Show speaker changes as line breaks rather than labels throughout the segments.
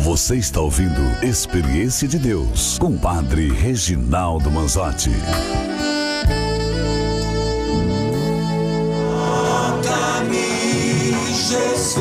Você está ouvindo Experiência de Deus com Padre Reginaldo Manzotti.
Toca-me, Jesus,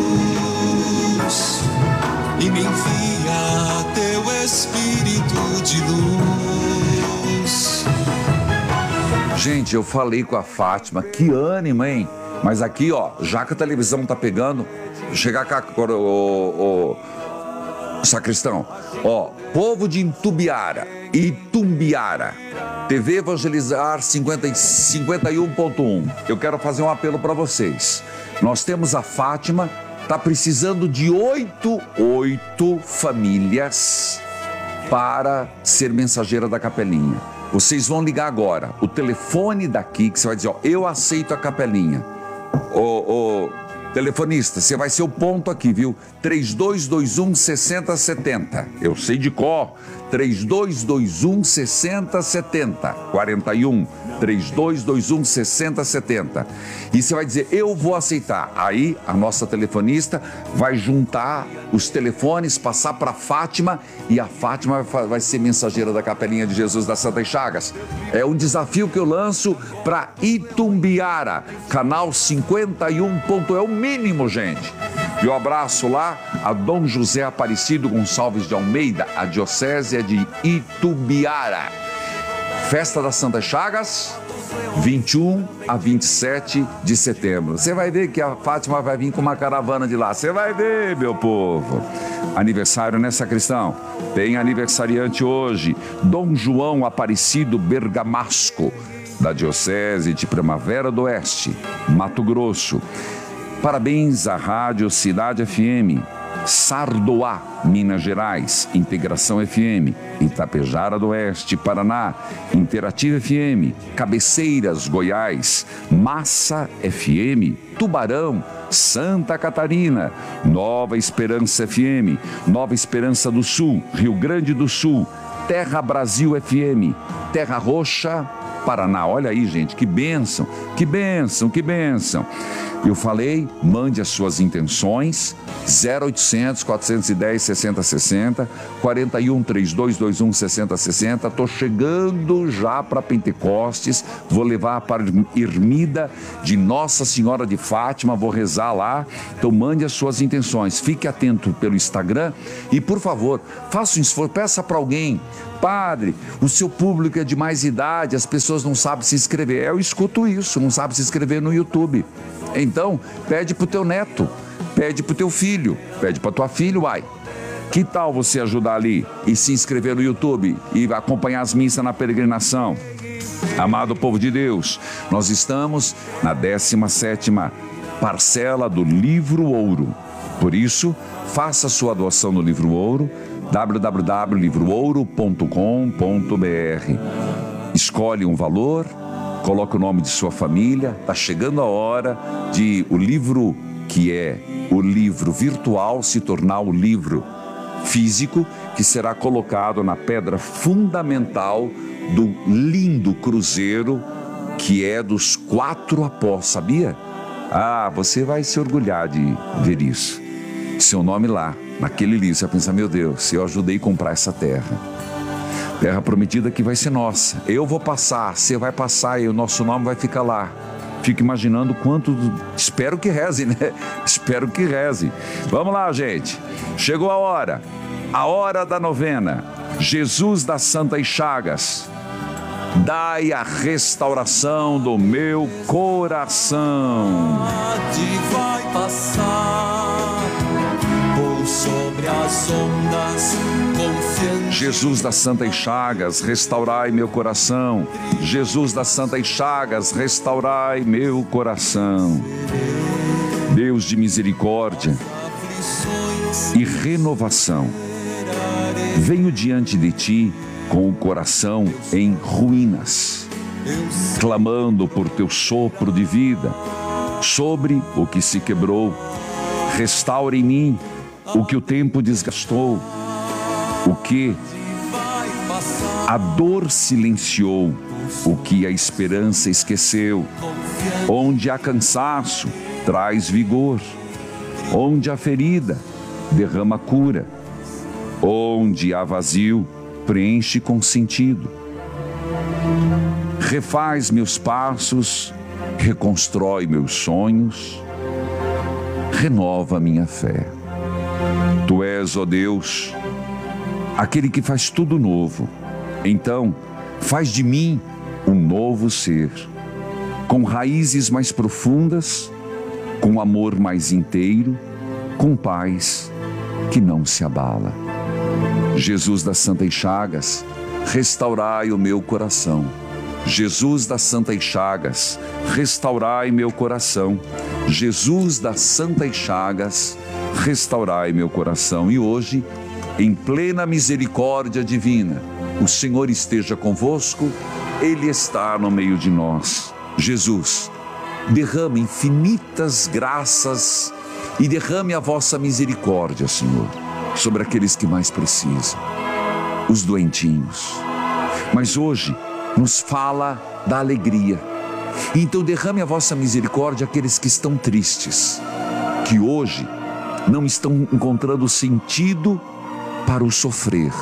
e me envia teu Espírito de luz.
Gente, eu falei com a Fátima, que ânimo, hein? Mas aqui, ó, já que a televisão tá pegando, chegar cá, o sacristão, ó, povo de Itumbiara, TV Evangelizar 51.1. Eu quero fazer um apelo para vocês. Nós temos a Fátima, tá precisando de oito famílias para ser mensageira da capelinha. Vocês vão ligar agora, o telefone daqui, que você vai dizer, ó, eu aceito a capelinha. Ô, telefonista, você vai ser o ponto aqui, viu? 3221-6070. Eu sei de cor. 3221-6070. 41 3221-6070. E você vai dizer, eu vou aceitar. Aí a nossa telefonista vai juntar os telefones, passar para Fátima, e a Fátima vai ser mensageira da Capelinha de Jesus das Santas Chagas. É um desafio que eu lanço para Itumbiara, canal 51. É o mínimo, gente. E um abraço lá a Dom José Aparecido Gonçalves de Almeida, a diocese é de Itumbiara. Festa das Santas Chagas, 21 a 27 de setembro. Você vai ver que a Fátima vai vir com uma caravana de lá. Você vai ver, meu povo. Aniversário, né, sacristão? Tem aniversariante hoje, Dom João Aparecido Bergamasco, da diocese de Primavera do Oeste, Mato Grosso. Parabéns à Rádio Cidade FM, Sardoá, Minas Gerais, Integração FM, Itapejara do Oeste, Paraná, Interativa FM, Cabeceiras, Goiás, Massa FM, Tubarão, Santa Catarina, Nova Esperança FM, Nova Esperança do Sul, Rio Grande do Sul, Terra Brasil FM, Terra Roxa, Paraná. Olha aí, gente, que bênção, que bênção, que bênção. Eu falei, mande as suas intenções, 0800 410 6060, 41 3221 6060. Estou chegando já para Pentecostes, vou levar para Ermida de Nossa Senhora de Fátima, vou rezar lá. Então mande as suas intenções, fique atento pelo Instagram e, por favor, faça um esforço, peça para alguém. Padre, o seu público é de mais idade, as pessoas não sabem se inscrever. Eu escuto isso, não sabe se inscrever no YouTube. Então, pede pro teu neto, pede pro teu filho, pede pra tua filha, uai. Que tal você ajudar ali e se inscrever no YouTube e acompanhar as missas na peregrinação? Amado povo de Deus, nós estamos na 17ª parcela do Livro Ouro. Por isso, faça a sua doação no Livro Ouro, www.livroouro.com.br. Escolhe um valor, coloque o nome de sua família. Está chegando a hora de o livro, que é o livro virtual, se tornar o livro físico, que será colocado na pedra fundamental do lindo cruzeiro, que é dos 4 apóstolos, sabia? Ah, você vai se orgulhar de ver isso. Seu nome lá, naquele livro, você vai pensar, meu Deus, eu ajudei a comprar essa terra. Terra prometida que vai ser nossa. Eu vou passar, você vai passar e o nosso nome vai ficar lá. Fico imaginando quanto... Espero que reze, né? Espero que reze. Vamos lá, gente. Chegou a hora da novena. Jesus das Santas Chagas, dai a restauração do meu coração.
Vai passar por sobre as ondas, confiante.
Jesus das Santas Chagas, restaurai meu coração. Jesus das Santas Chagas, restaurai meu coração. Deus de misericórdia e renovação, venho diante de ti com o coração em ruínas, clamando por teu sopro de vida sobre o que se quebrou. Restaura em mim o que o tempo desgastou, o que a dor silenciou, o que a esperança esqueceu. Onde há cansaço, traz vigor. Onde há ferida, derrama cura. Onde há vazio, preenche com sentido. Refaz meus passos, reconstrói meus sonhos, renova minha fé. Tu és, ó Deus, aquele que faz tudo novo. Então, faz de mim um novo ser, com raízes mais profundas, com amor mais inteiro, com paz que não se abala. Jesus das Santas Chagas, restaurai o meu coração. Jesus das Santas Chagas, restaurai meu coração. Jesus das Santas Chagas, restaurai meu coração. E hoje, em plena misericórdia divina, o Senhor esteja convosco, Ele está no meio de nós. Jesus, derrame infinitas graças e derrame a vossa misericórdia, Senhor, sobre aqueles que mais precisam, os doentinhos. Mas hoje nos fala da alegria. Então derrame a vossa misericórdia àqueles que estão tristes, que hoje não estão encontrando sentido para o sofrer.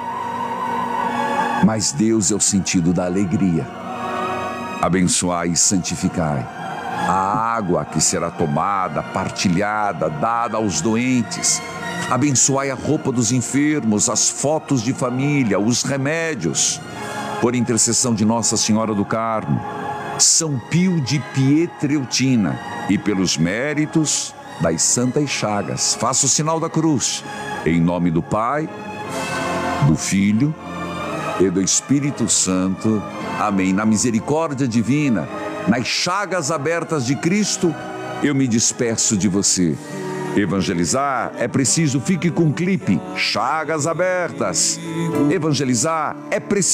Mas Deus é o sentido da alegria. Abençoai e santificai a água que será tomada, partilhada, dada aos doentes. Abençoai a roupa dos enfermos, as fotos de família, os remédios. Por intercessão de Nossa Senhora do Carmo, São Pio de Pietreutina e pelos méritos das Santas Chagas, faça o sinal da cruz, em nome do Pai, do Filho e do Espírito Santo. Amém. Na misericórdia divina, nas chagas abertas de Cristo, eu me despeço de você. Evangelizar é preciso, fique com o clipe Chagas Abertas. Evangelizar é preciso.